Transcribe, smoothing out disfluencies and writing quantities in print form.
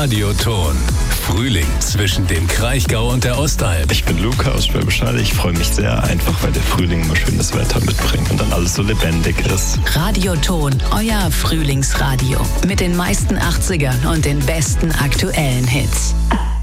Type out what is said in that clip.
Radioton. Frühling zwischen dem Kraichgau und der Ostalb. Ich bin Luca aus Schwäbisch Hall. Ich freue mich sehr, einfach weil der Frühling immer schönes Wetter mitbringt und dann alles so lebendig ist. Radioton, euer Frühlingsradio. Mit den meisten 80ern und den besten aktuellen Hits.